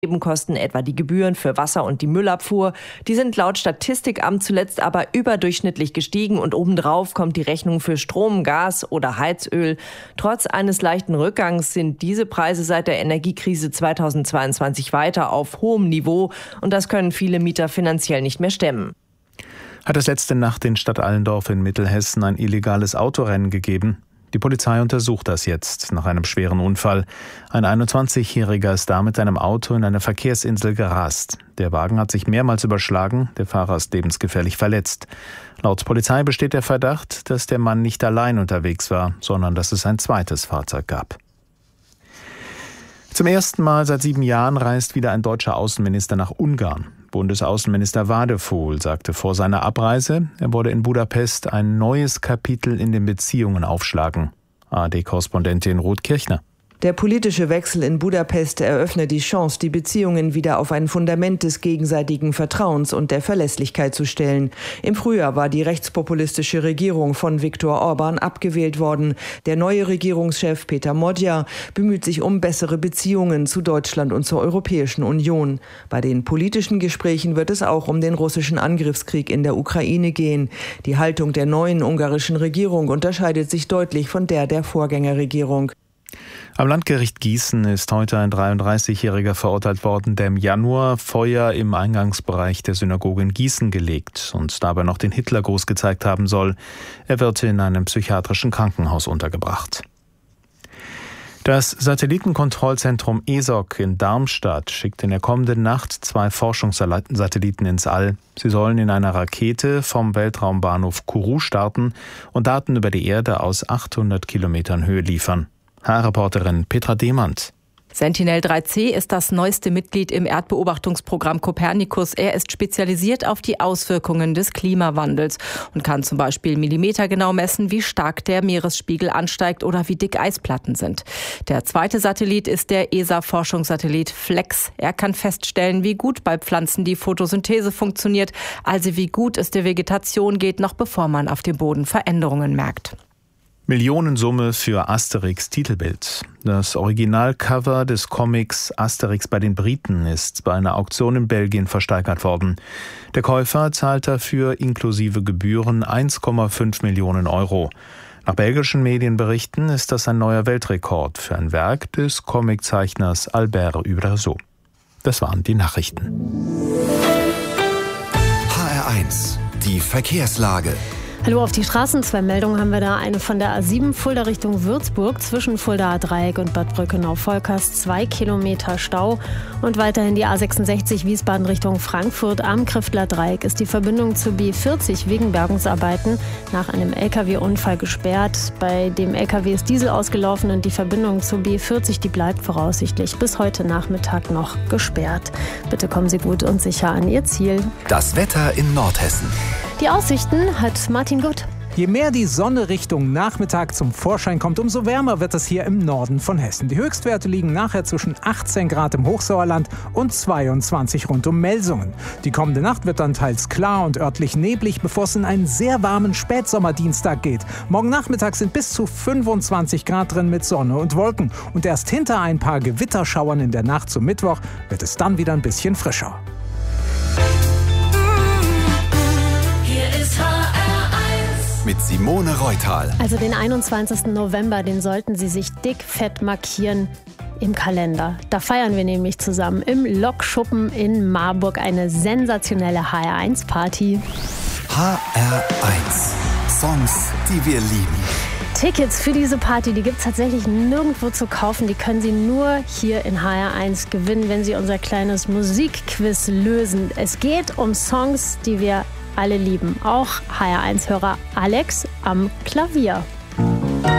Nebenkosten, etwa die Gebühren für Wasser und die Müllabfuhr. Die sind laut Statistikamt zuletzt aber überdurchschnittlich gestiegen und obendrauf kommt die Rechnung für Strom, Gas oder Heizöl. Trotz eines leichten Rückgangs sind diese Preise seit der Energiekrise 2022 weiter auf hohem Niveau und das können viele Mieter finanziell nicht mehr stemmen. Hat es letzte Nacht in Stadt Allendorf in Mittelhessen ein illegales Autorennen gegeben? Die Polizei untersucht das jetzt nach einem schweren Unfall. Ein 21-Jähriger ist da mit einem Auto in eine Verkehrsinsel gerast. Der Wagen hat sich mehrmals überschlagen, der Fahrer ist lebensgefährlich verletzt. Laut Polizei besteht der Verdacht, dass der Mann nicht allein unterwegs war, sondern dass es ein zweites Fahrzeug gab. Zum ersten Mal seit 7 Jahren reist wieder ein deutscher Außenminister nach Ungarn. Bundesaußenminister Wadefuhl sagte vor seiner Abreise, er wolle in Budapest ein neues Kapitel in den Beziehungen aufschlagen. ARD-Korrespondentin Ruth Kirchner. Der politische Wechsel in Budapest eröffne die Chance, die Beziehungen wieder auf ein Fundament des gegenseitigen Vertrauens und der Verlässlichkeit zu stellen. Im Frühjahr war die rechtspopulistische Regierung von Viktor Orban abgewählt worden. Der neue Regierungschef Peter Modja bemüht sich um bessere Beziehungen zu Deutschland und zur Europäischen Union. Bei den politischen Gesprächen wird es auch um den russischen Angriffskrieg in der Ukraine gehen. Die Haltung der neuen ungarischen Regierung unterscheidet sich deutlich von der Vorgängerregierung. Am Landgericht Gießen ist heute ein 33-Jähriger verurteilt worden, der im Januar Feuer im Eingangsbereich der Synagoge in Gießen gelegt und dabei noch den Hitlergruß gezeigt haben soll. Er wird in einem psychiatrischen Krankenhaus untergebracht. Das Satellitenkontrollzentrum ESOC in Darmstadt schickt in der kommenden Nacht 2 Forschungssatelliten ins All. Sie sollen in einer Rakete vom Weltraumbahnhof Kourou starten und Daten über die Erde aus 800 Kilometern Höhe liefern. HR-Reporterin Petra Demand. Sentinel-3C ist das neueste Mitglied im Erdbeobachtungsprogramm Copernicus. Er ist spezialisiert auf die Auswirkungen des Klimawandels und kann zum Beispiel millimetergenau messen, wie stark der Meeresspiegel ansteigt oder wie dick Eisplatten sind. Der zweite Satellit ist der ESA-Forschungssatellit FLEX. Er kann feststellen, wie gut bei Pflanzen die Photosynthese funktioniert, also wie gut es der Vegetation geht, noch bevor man auf dem Boden Veränderungen merkt. Millionensumme für Asterix Titelbild. Das Originalcover des Comics Asterix bei den Briten ist bei einer Auktion in Belgien versteigert worden. Der Käufer zahlt dafür inklusive Gebühren 1,5 Millionen Euro. Nach belgischen Medienberichten ist das ein neuer Weltrekord für ein Werk des Comiczeichners Albert Uderzo. Das waren die Nachrichten. HR1, die Verkehrslage. Hallo, auf die Straßen. 2 Meldungen haben wir da. Eine von der A7 Fulda Richtung Würzburg zwischen Fuldaer Dreieck und Bad Brückenau-Volkers 2 Kilometer Stau. Und weiterhin die A66 Wiesbaden Richtung Frankfurt am Kriftler Dreieck ist die Verbindung zur B40 wegen Bergungsarbeiten nach einem LKW-Unfall gesperrt. Bei dem LKW ist Diesel ausgelaufen und die Verbindung zur B40, die bleibt voraussichtlich bis heute Nachmittag noch gesperrt. Bitte kommen Sie gut und sicher an Ihr Ziel. Das Wetter in Nordhessen. Die Aussichten hat Martin Gutt. Je mehr die Sonne Richtung Nachmittag zum Vorschein kommt, umso wärmer wird es hier im Norden von Hessen. Die Höchstwerte liegen nachher zwischen 18 Grad im Hochsauerland und 22 rund um Melsungen. Die kommende Nacht wird dann teils klar und örtlich neblig, bevor es in einen sehr warmen Spätsommerdienstag geht. Morgen Nachmittag sind bis zu 25 Grad drin mit Sonne und Wolken. Und erst hinter ein paar Gewitterschauern in der Nacht zum Mittwoch wird es dann wieder ein bisschen frischer. Mit Simone Reutal. Also den 21. November, den sollten Sie sich dick-fett markieren im Kalender. Da feiern wir nämlich zusammen im Lokschuppen in Marburg eine sensationelle HR1-Party. HR1. Songs, die wir lieben. Tickets für diese Party, die gibt es tatsächlich nirgendwo zu kaufen. Die können Sie nur hier in HR1 gewinnen, wenn Sie unser kleines Musikquiz lösen. Es geht um Songs, die wir alle lieben. Auch HR1-Hörer Alex am Klavier.